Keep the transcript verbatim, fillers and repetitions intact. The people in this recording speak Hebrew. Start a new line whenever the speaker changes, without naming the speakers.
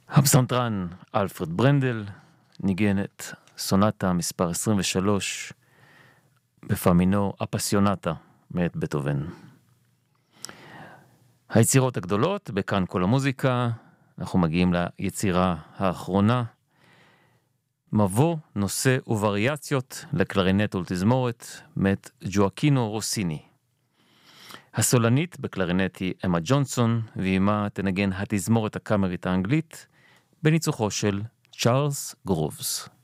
הפסנתרן אלפרד ברנדל ניגן את סונטה מספר עשרים ושלוש בפא מינור אפסיונטה מאת בטהובן. היצירות הגדולות בכאן כל המוזיקה, אנחנו מגיעים ליצירה האחרונה, מבוא, נושא ווריאציות לקלרינט ולתזמורת מאת ג'ואקינו רוסיני. הסולנית בקלרינט היא אמה ג'ונסון, ועימה תנגן התזמורת הקאמרית האנגלית בניצוחו של צ'ארלס גרובס.